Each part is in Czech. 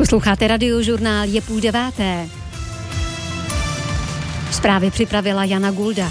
Posloucháte Radiožurnál, je 8:30. Zprávy připravila Jana Gulda.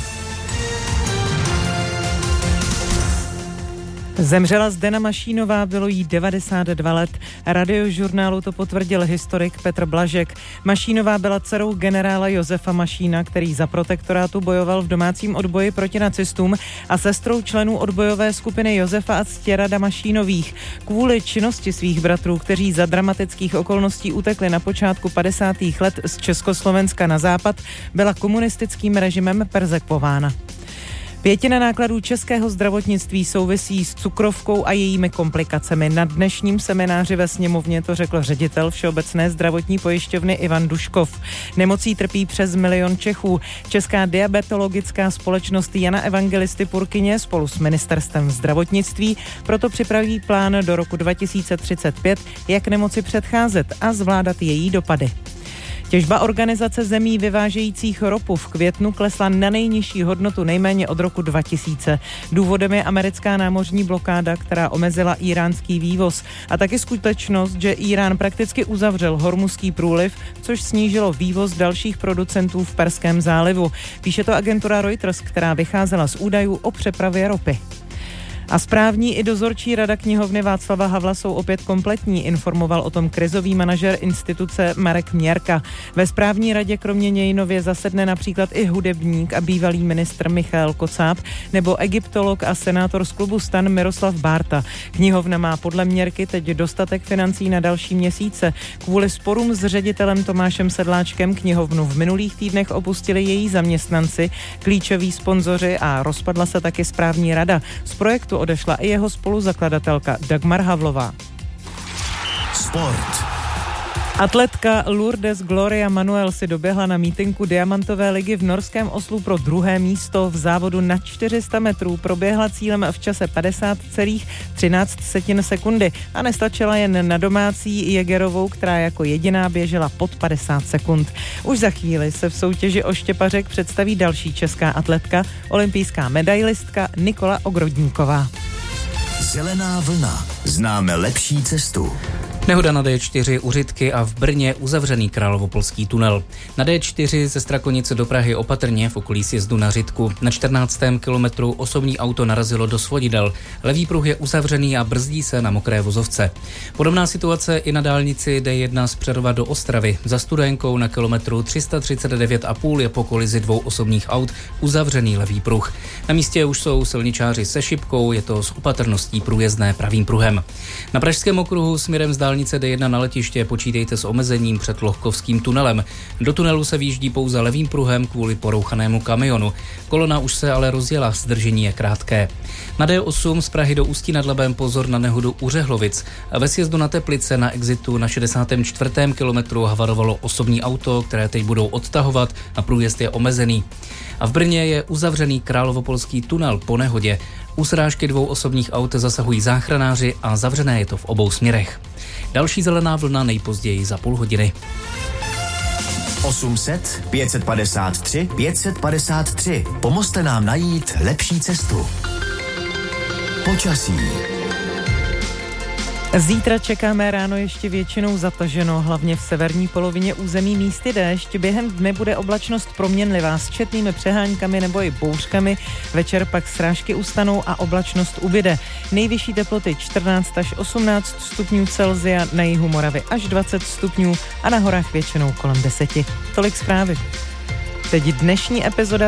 Zemřela Zdena Mašínová, bylo jí 92 let. Radiožurnálu to potvrdil historik Petr Blažek. Mašínová byla dcerou generála Josefa Mašína, který za protektorátu bojoval v domácím odboji proti nacistům, a sestrou členů odbojové skupiny Josefa a Ctirada Mašínových. Kvůli činnosti svých bratrů, kteří za dramatických okolností utekli na počátku 50. let z Československa na západ, byla komunistickým režimem perzekvována. 1/5 nákladů českého zdravotnictví souvisí s cukrovkou a jejími komplikacemi. Na dnešním semináři ve sněmovně to řekl ředitel Všeobecné zdravotní pojišťovny Ivan Duškov. Nemocí trpí přes 1 milion Čechů. Česká diabetologická společnost Jana Evangelisty Purkyně spolu s ministerstvem zdravotnictví proto připraví plán do roku 2035, jak nemoci předcházet a zvládat její dopady. Těžba Organizace zemí vyvážejících ropu v květnu klesla na nejnižší hodnotu nejméně od roku 2000. Důvodem je americká námořní blokáda, která omezila íránský vývoz, a taky skutečnost, že Írán prakticky uzavřel Hormuzský průliv, což snížilo vývoz dalších producentů v Perském zálivu. Píše to agentura Reuters, která vycházela z údajů o přepravě ropy. A správní i dozorčí rada knihovny Václava Havla jsou opět kompletní, informoval o tom krizový manažer instituce Marek Měrka. Ve správní radě kromě něj nově zasedne například i hudebník a bývalý ministr Michael Kocáb nebo egyptolog a senátor z klubu STAN Miroslav Bárta. Knihovna má podle Měrky teď dostatek financí na další měsíce. Kvůli sporům s ředitelem Tomášem Sedláčkem knihovnu v minulých týdnech opustili její zaměstnanci, klíčoví sponzoři a rozpadla se taky správní rada. Z projektu odešla i jeho spoluzakladatelka Dagmar Havlová. Sport. Atletka Lourdes Gloria Manuel si doběhla na mítinku Diamantové ligy v norském Oslu pro 2. místo. V závodu na 400 metrů proběhla cílem v čase 50,13 sekundy a nestačila jen na domácí Jägerovou, která jako jediná běžela pod 50 sekund. Už za chvíli se v soutěži o štěpařek představí další česká atletka, olympijská medailistka Nikola Ogrodníková. Zelená vlna. Známe lepší cestu. Nehoda na D4 u Řitky a v Brně uzavřený Královopolský tunel. Na D4 ze Strakonice do Prahy opatrně v okolí sjezdu na Řitku. Na 14. kilometru osobní auto narazilo do svodidel. Levý pruh je uzavřený a brzdí se na mokré vozovce. Podobná situace i na dálnici D1 z Přerova do Ostravy. Za Studenkou na kilometru 339,5 je po kolizi 2 osobních aut uzavřený levý pruh. Na místě už jsou silničáři se šipkou, je to s opatrností průjezdné pravým pruhem. Na Pražském okruhu směrem z dálnice D1 na letiště počítejte s omezením před Lohkovským tunelem. Do tunelu se vjíždí pouze levým pruhem kvůli porouchanému kamionu. Kolona už se ale rozjela, zdržení je krátké. Na D8 z Prahy do Ústí nad Labem pozor na nehodu u Řehlovic. Ve sjezdu na Teplice na exitu na 64. kilometru havarovalo osobní auto, které teď budou odtahovat a průjezd je omezený. A v Brně je uzavřený Královopolský tunel po nehodě. U srážky 2 osobních aut zasahují záchranáři a zavřené je to v obou směrech. Další zelená vlna nejpozději za půl hodiny. 800 553 553. Pomozte nám najít lepší cestu. Počasí. Zítra čekáme ráno ještě většinou zataženo, hlavně v severní polovině území místy déšť. Během dne bude oblačnost proměnlivá s četnými přeháňkami nebo i bouřkami. Večer pak srážky ustanou a oblačnost ubyde. Nejvyšší teploty 14 až 18 stupňů Celsia, na jihu Moravy až 20 stupňů a na horách většinou kolem 10. Tolik zprávy. Teď dnešní epizoda